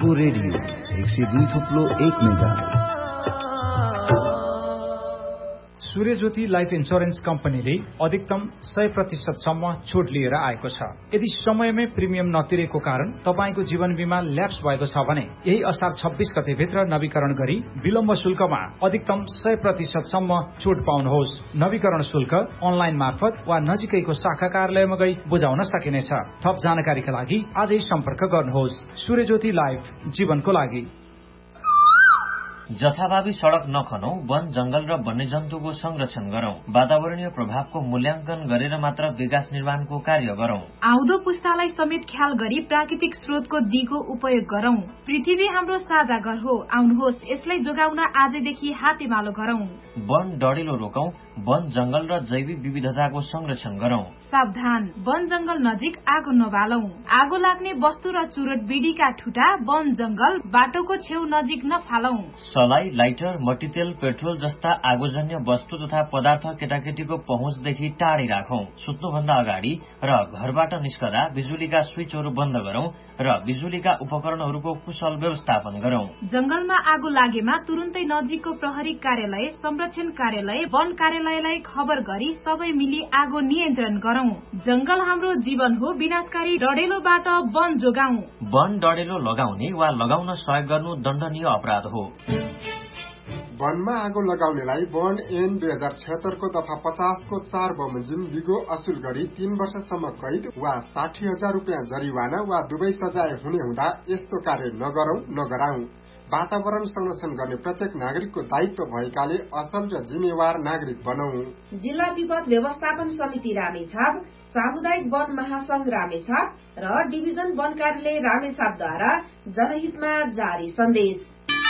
आपको radio 102.1 megahertz. सूर्यज्योति life insurance कम्पनीले अधिकतम 100% सम्म छुट लिएर आएको छ। यदि समयमै प्रिमियम नतिरेको कारण तपाईको जीवन बीमा ल्याप्स भएको छ भने यही असार 26 गते भित्र नवीकरण गरी विलम्ब शुल्कमा अधिकतम 100% सम्म छुट पाउनुहोस्। नवीकरण शुल्क अनलाइन मार्फत वा नजिकैको शाखा कार्यालयमा गई बुझाउन सकिनेछ। थप जानकारीका लागि आजै सम्पर्क गर्नुहोस्। सूर्यज्योति लाइफ, जीवनको लागि। जथाभावी सड़क नखनौ, वन जंगल र वन्यजन्तुको संरक्षण गरौं। वातावरणीय प्रभावको मूल्याङ्कन गरेर मात्र विकास निर्माणको कार्य गरौं। आउँदो पुस्तालाई समेत ख्याल गरी प्राकृतिक स्रोतको दिगो उपयोग गरौं। पृथ्वी हाम्रो साझा घर हो, आउनुहोस् यसलाई जोगाउन आजैदेखि हातेमालो गरौं। वन डढेलो रोकौं, वन जंगल र जैविक विविधताको संरक्षण गरौं। सावधान, वन जंगल नजिक आगो नबालौं। आगो लाग्ने वस्तु र चुरोट बिडीका ठुटा वन जंगल बाटोको छेउ नजिक नफालौं। सलाई, लाइटर, मट्टीतेल, पेट्रोल जस्ता आगोजन्य वस्तु तथा पदार्थ केटाकेटीको पहुँचदेखि टाढै राखौं। सुत्नुभन्दा अगाडि र घरबाट निस्कदा बिजुलीका स्विचहरू बन्द गरौं र बिजुलीका उपकरणहरूको कुशल व्यवस्थापन गरौं। जंगलमा आगो लागेमा तुरुन्तै नजिकको प्रहरी कार्यालय, संरक्षण कार्यालय, वन कार्यालयलाई खबर गरी सबै मिली आगो नियन्त्रण गरौं। जंगल हाम्रो जीवन हो, विनाशकारी डढेलोबाट वन जोगाउँ। वन डढेलो लगाउने वा लगाउन सहयोग गर्नु दण्डनीय अपराध हो। वनमा आगो लगाउनेलाई वन ऐन 2076 को दफा 50 को 4 बमोजिम बिगो असुल गरी 3 वर्षसम्म कैद वा 60,000 रुपियाँ जरिवाना वा दुवै सजाय हुने हुँदा यस्तो कार्य नगरौं, नगराउँ। वातावरण संरक्षण गर्ने प्रत्येक नागरिकको दायित्व भएकाले असल र जिम्मेवार नागरिक बनौं। जिल्ला विपद व्यवस्थापन समिति रामेछाप, सामुदायिक वन महासंघ रामेछाप र डिभिजन वन कार्यालय रामेछापद्वारा जनहितमा जारी सन्देश।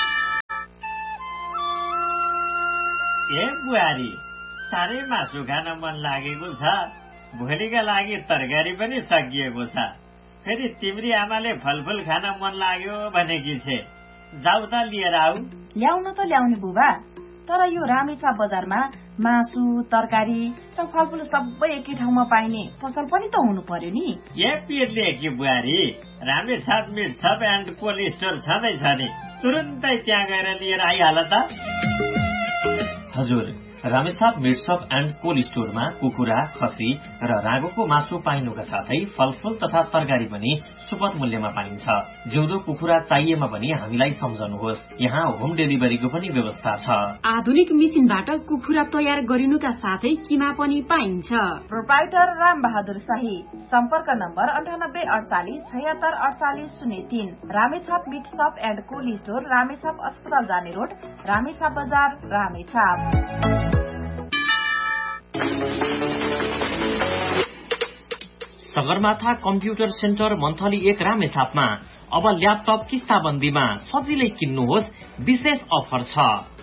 ए बुहारी, साह्रै मासु खान मन लागेको छ। भोलिका लागि तरकारी पनि सकिएको छ। फेरि तिम्री आमाले फलफुल खान मन लाग्यो भनेकी छे। जाऊ त लिएर आऊ। ल्याउन त ल्याउने बुबा, तर यो रामेछाप बजारमा मासु, तरकारी र फलफुल सबै एकै ठाउँमा पाइने पसल पनि त हुनु पर्यो नि। ए पिरले कि बुहारी, Ramechhap meet sub and cold store छँदैछ नि, तुरुन्तै त्यहाँ गएर लिएर आइहाल त। हजुर, रामेछाप मिट शप एन्ड कोल्ड स्टोरमा कुखुरा, खसी र रागोको मासु पाइनुका साथै फलफुल तथा तरकारी पनि सुपथ मूल्यमा पाइन्छ। जिउँदो कुखुरा चाहिएमा पनि हामीलाई सम्झनुहोस्, यहाँ होम डेलिभरीको पनि व्यवस्था छ। आधुनिक मेसिनबाट कुखुरा तयार गरिनुका साथै किमा पनि पाइन्छ। प्रोप्राइटर राम बहादुर शाही, सम्पर्क नम्बर 9848764803। रामेछाप मिट शप एन्ड कोल्ड स्टोर, रामेछाप अस्पताल जाने रोड, रामेछाप बजार, Ramechhap. Sagarmatha computer centre monthly 1 रामेछापमा अब ल्यापटप किस्ताबन्दीमा सजिलै किन्नुहोस्, विशेष अफर छ।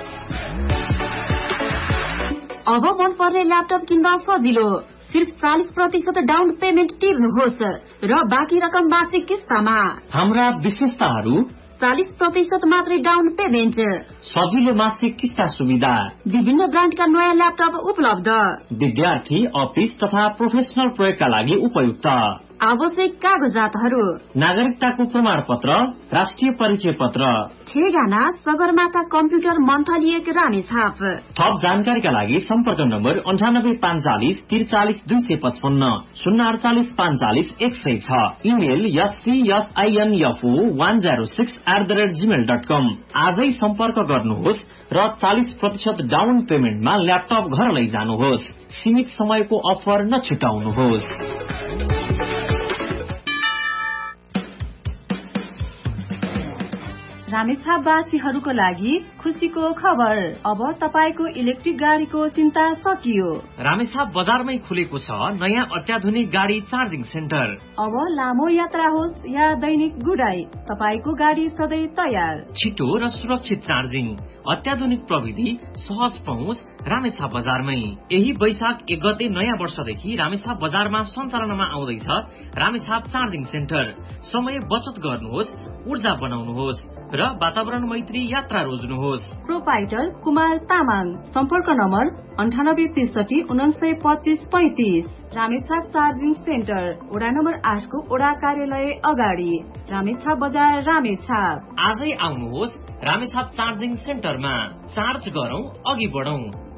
अब मन पर्ने ल्यापटप किन्दा सजिलो, सिर्फ 40% डाउन पेमेन्ट तिर्नुहोस् र बाँकी रकम मासिक किस्तामा। हाम्रा विशेषताहरू: 40% मात्रै डाउन पेमेन्ट, सजिलो मासिक किस्ता सुविधा, विभिन्न ब्रान्डका नयाँ ल्यापटप उपलब्ध, विद्यार्थी, अफिस तथा प्रोफेसनल प्रयोगका लागि उपयुक्त, आवश्यक कागजातहरू: नागरिकताको प्रमाण पत्र, राष्ट्रिय परिचय पत्र। ठेगाना सगरमाथा कम्प्युटर मन्थली 1 रामेछाप। थप जानकारीका लागि सम्पर्क नम्बर 9845 43 255 048 45 106। Email scsinfo106@gmail.com। आजै सम्पर्क गर्नुहोस् र 40% डाउन पेमेन्टमा ल्यापटप घर लैजानुहोस्। सीमित समयको अफर नछुटाउनुहोस्। रामेछापवासीहरूको लागि खुसीको खबर, अब तपाईको इलेक्ट्रिक गाडीको चिन्ता सकियो। रामेछाप बजारमै खुलेको छ नयाँ अत्याधुनिक गाडी चार्जिङ सेन्टर। अब लामो यात्रा होस् या दैनिक गुडाई, तपाईको गाडी सधैँ तयार। छिटो र सुरक्षित चार्जिङ, अत्याधुनिक प्रविधि, सहज पहुँच रामेछाप बजारमै। यही वैशाख 1 गते नयाँ वर्षदेखि रामेछाप बजारमा सञ्चालनमा आउँदैछ रामेछाप चार्जिङ सेन्टर। समय बचत गर्नुहोस्, ऊर्जा बनाउनुहोस् र वातावरण मैत्री यात्रा रोज्नुहोस्। प्रोपाइटर कुमार तामाङ, सम्पर्क नम्बर 98 63 49 25 35। रामेछाप चार्जिङ सेन्टर वडा नम्बर 8 को वडा कार्यालय अगाडि, रामेछाप बजार, रामेछाप। आजै आउनुहोस् रामेछाप चार्जिङ सेन्टरमा। चार्ज गरौं, अघि बढौं।